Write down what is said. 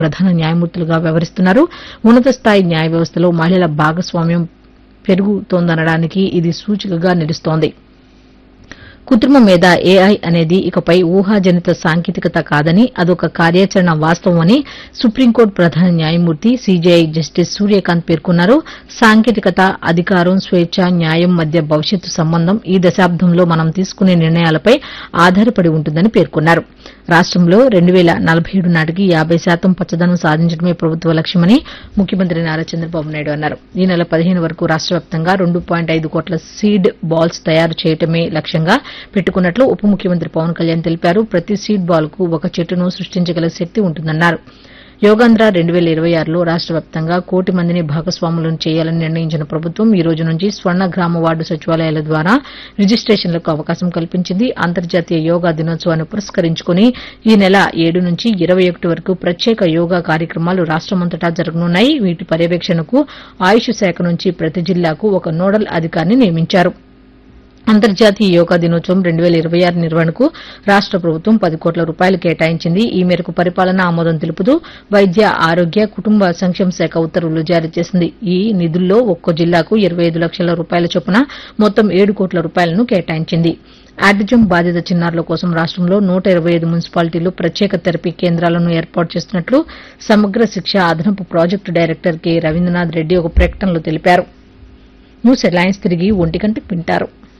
ప్రధాన న్యాయమూర్తులుగా వ్యవహరిస్తున్నారు. ఉన్నత స్థాయి న్యాయ వ్యవస్థలో మహిళల భాగస్వామ్యం పెరుగుతోందనడానికి ఇది సూచికగా నిలుస్తోంది. కృత్రిమ మేధ ఏఐ అనేది ఇకపై ఊహాజనిత సాంకేతికత కాదని అదొక కార్యాచరణ వాస్తవమని సుప్రీంకోర్టు ప్రధాన న్యాయమూర్తి సీజేఐ జస్టిస్ సూర్యకాంత్ పేర్కొన్నారు. సాంకేతికత, అధికారం, స్వేచ్ఛ, న్యాయం మధ్య భవిష్యత్తు సంబంధం ఈ దశాబ్దంలో మనం తీసుకునే నిర్ణయాలపై ఆధారపడి ఉంటుందని పేర్కొన్నారు. రాష్టంలో 2047 నాటికి 50% పచ్చదనం సాధించడమే ప్రభుత్వ లక్ష్యమని ముఖ్యమంత్రి నారా చంద్రబాబు నాయుడు అన్నారు. ఈ నెల 15 వరకు రాష్ట వ్యాప్తంగా 2.5 కోట్ల సీడ్ బాల్స్ తయారు చేయడమే లక్ష్యంగా పెట్టుకున్నట్లు ఉప ముఖ్యమంత్రి పవన్ కళ్యాణ్ తెలిపారు. ప్రతి సీడ్ బాల్ కు ఒక చెట్టును సృష్టించగల శక్తి ఉంటుందన్నారు. యోగాంధ్ర 2026లో రాష్ట వ్యాప్తంగా 1 కోటి మందిని భాగస్వాములను చేయాలని నిర్ణయించిన ప్రభుత్వం ఈ రోజు నుంచి స్వర్ణ గ్రామ వార్డు సచివాలయాల ద్వారా రిజిస్టేషన్లకు అవకాశం కల్పించింది. అంతర్జాతీయ యోగా దినోత్సవాన్ని పురస్కరించుకుని ఈ నెల 7 నుంచి 21 వరకు ప్రత్యేక యోగా కార్యక్రమాలు రాష్టమంతటా జరగనున్నాయి. వీటి పర్యవేక్షణకు ఆయుష్ శాఖ నుంచి ప్రతి జిల్లాకు ఒక నోడల్ అధికారిని నియమించారు. అంతర్జాతీయ యోగా దినోత్సవం 2026 నిర్వహణకు రాష్ట ప్రభుత్వం 10 కోట్ల రూపాయలు కేటాయించింది. ఈ మేరకు పరిపాలనా ఆమోదం తెలుపుతూ వైద్య, ఆరోగ్య, కుటుంబ సంక్షేమ శాఖ ఉత్తర్వులు జారీ చేసింది. ఈ నిధుల్లో ఒక్కో జిల్లాకు 25 లక్షల రూపాయల చొప్పున మొత్తం 7 కోట్ల రూపాయలను కేటాయించింది. ఆటిజం బాధిత చిన్నారుల కోసం రాష్టంలో 125 మున్సిపాలిటీలు ప్రత్యేక థెరపీ కేంద్రాలను ఏర్పాటు చేస్తున్నట్లు సమగ్ర శిక్ష అదనపు project director K Rabindranath Reddy ఒక ప్రకటనలో తెలిపారు. న్యూస్ హెడ్లైన్స్ తిరిగి 1 గంటకు వింటారు.